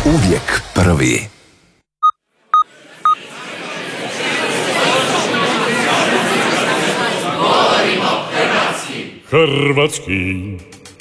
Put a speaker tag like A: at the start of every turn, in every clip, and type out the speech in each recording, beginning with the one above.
A: Uvijek prvi.
B: Hrvatski.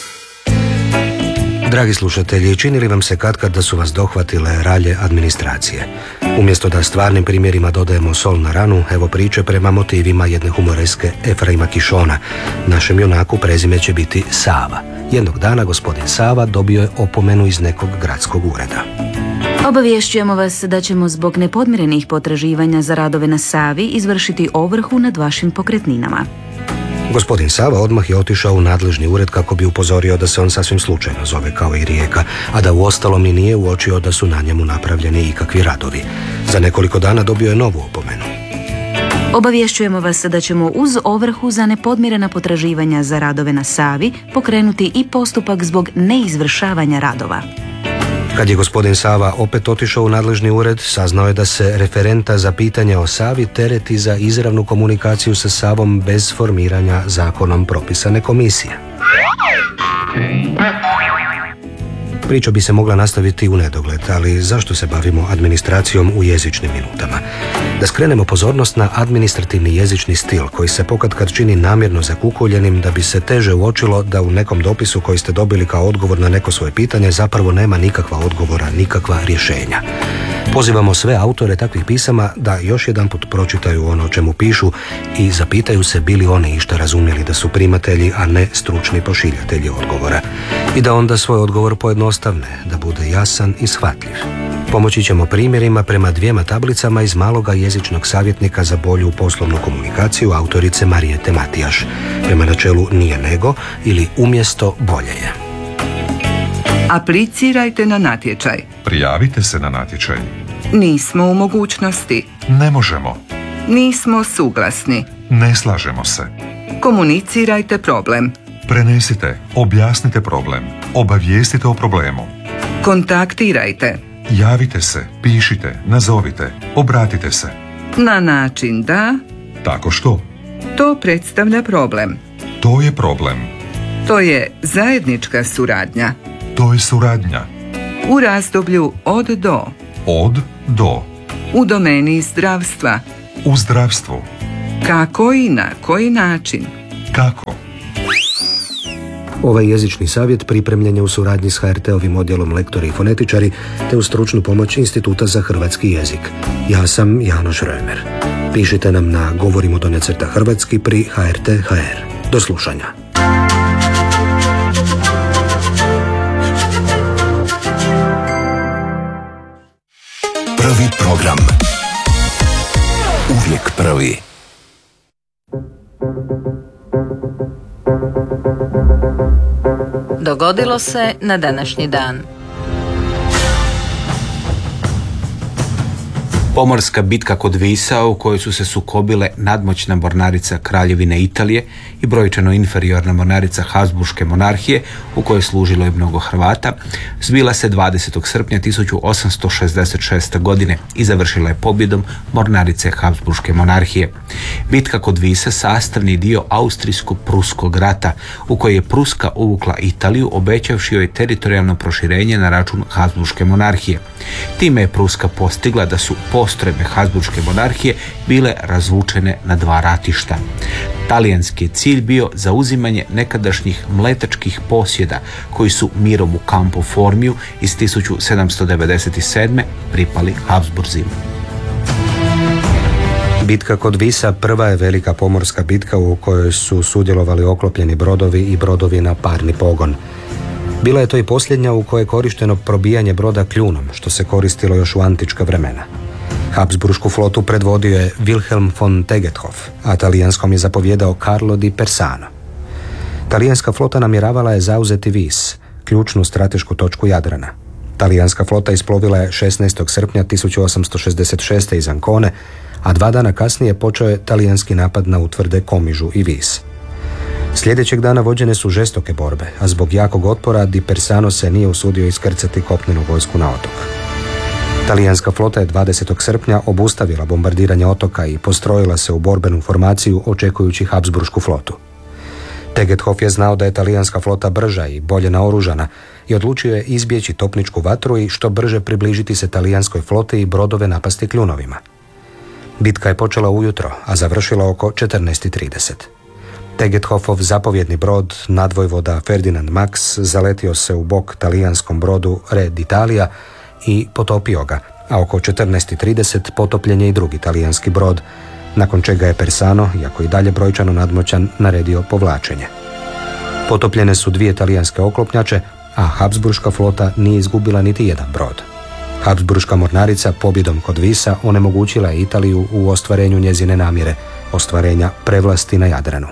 C: Dragi slušatelji, čini li vam se katkad da su vas dohvatile ralje administracije? Umjesto da stvarnim primjerima dodajemo sol na ranu, evo priče prema motivima jedne humoreske Efraima Kišona. Našem junaku prezime će biti Sava. Jednog dana gospodin Sava dobio je opomenu iz nekog gradskog ureda.
D: Obavješćujemo vas da ćemo zbog nepodmirenih potraživanja za radove na Savi izvršiti ovrhu nad vašim pokretninama.
C: Gospodin Sava odmah je otišao u nadležni ured kako bi upozorio da se on sasvim slučajno zove kao i Rijeka, a da uostalom i nije uočio da su na njemu napravljeni ikakvi radovi. Za nekoliko dana dobio je novu opomenu.
D: Obavješćujemo vas da ćemo uz ovrhu za nepodmirena potraživanja za radove na Savi pokrenuti i postupak zbog neizvršavanja radova.
C: Kad je gospodin Sava opet otišao u nadležni ured, saznao je da se referenta za pitanje o Savi tereti za izravnu komunikaciju sa Savom bez formiranja zakonom propisane komisije. Priča bi se mogla nastaviti u nedogled, ali zašto se bavimo administracijom u jezičnim minutama? Da skrenemo pozornost na administrativni jezični stil koji se pokatkad čini namjerno zakukuljenim da bi se teže uočilo da u nekom dopisu koji ste dobili kao odgovor na neko svoje pitanje zapravo nema nikakva odgovora, nikakva rješenja. Pozivamo sve autore takvih pisama da još jedanput pročitaju ono o čemu pišu i zapitaju se bili oni išta razumjeli da su primatelji, a ne stručni pošiljatelji odgovora. I da onda svoj odgovor pojednostavne, da bude jasan i shvatljiv. Pomoći ćemo primjerima prema 2 tablicama iz maloga jezičnog savjetnika za bolju poslovnu komunikaciju autorice Marijete Matijaš. Prema načelu nije nego ili umjesto bolje je.
E: Aplicirajte na natječaj.
F: Prijavite se na natječaj.
E: Nismo u mogućnosti.
F: Ne možemo.
E: Nismo suglasni.
F: Ne slažemo se.
E: Komunicirajte problem.
F: Prenesite, objasnite problem, obavijestite o problemu.
E: Kontaktirajte.
F: Javite se, pišite, nazovite, obratite se.
E: Na način da...
F: Tako što?
E: To predstavlja problem.
F: To je problem.
E: To je zajednička suradnja.
F: To je suradnja.
E: U razdoblju od do.
F: Od do.
E: U domeni zdravstva.
F: U zdravstvu.
E: Kako i na koji način.
F: Kako?
C: Ovaj jezični savjet pripremljen je u suradnji s HRT-ovim odjelom lektori i fonetičari te uz stručnu pomoć Instituta za hrvatski jezik. Ja sam Janoš Römer. Pišite nam na govorimo_hrvatski pri HRT.hr. Do slušanja.
A: Prvi program. Uvijek prvi.
G: Dogodilo se na današnji dan.
H: Pomorska bitka kod Visa u kojoj su se sukobile nadmoćna mornarica Kraljevine Italije i brojčano inferiorna mornarica Habsburške monarhije u kojoj služilo je mnogo Hrvata, zbila se 20. srpnja 1866. godine i završila je pobjedom mornarice Habsburške monarhije. Bitka kod Visa sastavni dio Austrijsko-Pruskog rata u kojoj je Pruska uvukla Italiju obećavši joj teritorijalno proširenje na račun Habsburške monarhije. Time je Pruska postigla da su postrojbe Habsburške monarhije bile razvučene na 2 ratišta. Talijanski je cilj bio zauzimanje nekadašnjih mletačkih posjeda koji su mirom u Campo Formiju iz 1797. pripali Habsburzima.
C: Bitka kod Visa prva je velika pomorska bitka u kojoj su sudjelovali oklopljeni brodovi i brodovi na parni pogon. Bila je to i posljednja u kojoj je korišteno probijanje broda kljunom, što se koristilo još u antička vremena. Habsburšku flotu predvodio je Wilhelm von Tegethoff, a talijanskom je zapovjedao Carlo di Persano. Talijanska flota namjeravala je zauzeti Vis, ključnu stratešku točku Jadrana. Talijanska flota isplovila je 16. srpnja 1866. iz Ancone, a 2 dana kasnije počeo je talijanski napad na utvrde Komižu i Vis. Sljedećeg dana vođene su žestoke borbe, a zbog jakog otpora Di Persano se nije usudio iskrcati kopnenu vojsku na otok. Talijanska flota je 20. srpnja obustavila bombardiranje otoka i postrojila se u borbenu formaciju očekujući Habsburšku flotu. Tegethoff je znao da je talijanska flota brža i bolje naoružana, i odlučio je izbjeći topničku vatru i što brže približiti se talijanskoj floti i brodove napasti kljunovima. Bitka je počela ujutro, a završila oko 14:30. Tegethofov zapovjedni brod, nadvojvoda Ferdinand Max, zaletio se u bok talijanskom brodu Re d'Italia i potopio ga, a oko 14:30 potopljen je i drugi talijanski brod, nakon čega je Persano, iako i dalje brojčano nadmoćan, naredio povlačenje. Potopljene su 2 talijanske oklopnjače, a Habsburška flota nije izgubila niti jedan brod. Habsburška mornarica pobjedom kod Visa onemogućila je Italiju u ostvarenju njezine namjere, ostvarenja prevlasti na Jadranu.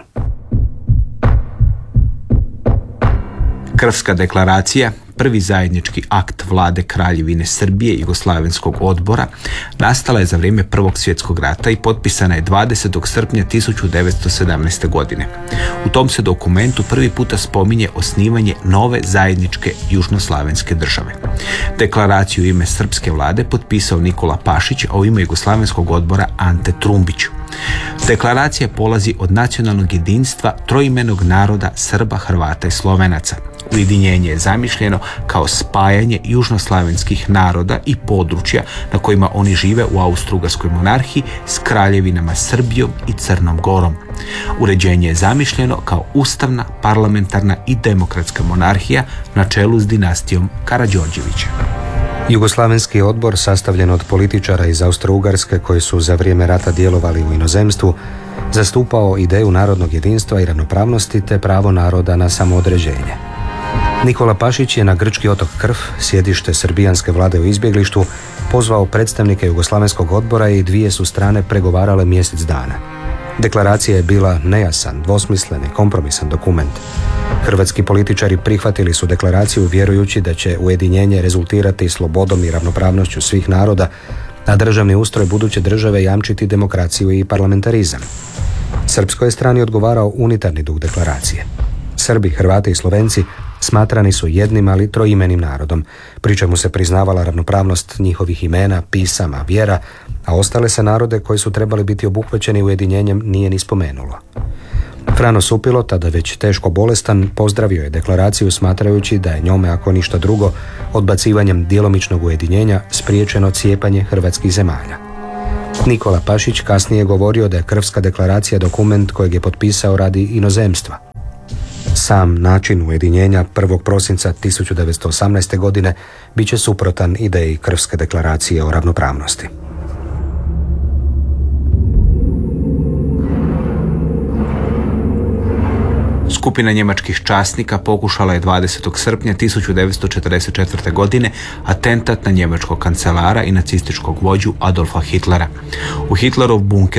H: Krfska deklaracija, prvi zajednički akt vlade Kraljevine Srbije i Jugoslavenskog odbora, nastala je za vrijeme Prvog svjetskog rata i potpisana je 20. srpnja 1917. godine. U tom se dokumentu prvi puta spominje osnivanje nove zajedničke južnoslavenske države. Deklaraciju u ime srpske vlade potpisao Nikola Pašić, a u ime Jugoslavenskog odbora Ante Trumbić. Deklaracija polazi od nacionalnog jedinstva troimenog naroda Srba, Hrvata i Slovenaca. Ujedinjenje je zamišljeno kao spajanje južnoslavenskih naroda i područja na kojima oni žive u Austro-Ugarskoj monarhiji s kraljevinama Srbijom i Crnom Gorom. Uređenje je zamišljeno kao ustavna, parlamentarna i demokratska monarhija na čelu s dinastijom Karađorđevića.
C: Jugoslavenski odbor, sastavljen od političara iz Austro-Ugarske koji su za vrijeme rata djelovali u inozemstvu, zastupao ideju narodnog jedinstva i ravnopravnosti te pravo naroda na samoodređenje. Nikola Pašić je na grčki otok Krf, sjedište srbijanske vlade u izbjeglištvu, pozvao predstavnike Jugoslavenskog odbora i 2 su strane pregovarale mjesec dana. Deklaracija je bila nejasan, dvosmislen i kompromisan dokument. Hrvatski političari prihvatili su deklaraciju vjerujući da će ujedinjenje rezultirati slobodom i ravnopravnošću svih naroda, a državni ustroj buduće države jamčiti demokraciju i parlamentarizam. Srpskoj je strani odgovarao unitarni duh deklaracije. Srbi, Hrvati i Slovenci smatrani su jednim, ali troimenim narodom, pri čemu se priznavala ravnopravnost njihovih imena, pisama, vjera, a ostale se narode koji su trebali biti obuhvaćeni ujedinjenjem nije ni spomenulo. Frano Supilo, tada već teško bolestan, pozdravio je deklaraciju smatrajući da je njome, ako ništa drugo, odbacivanjem djelomičnog ujedinjenja spriječeno cijepanje hrvatskih zemalja. Nikola Pašić kasnije je govorio da je Krfska deklaracija dokument kojeg je potpisao radi inozemstva. Sam način ujedinjenja 1. prosinca 1918. godine bit će suprotan ideji Krfske deklaracije o ravnopravnosti.
H: Skupina njemačkih časnika pokušala je 20. srpnja 1944. godine atentat na njemačkog kancelara i nacističkog vođu Adolfa Hitlera. U Hitlerov bunker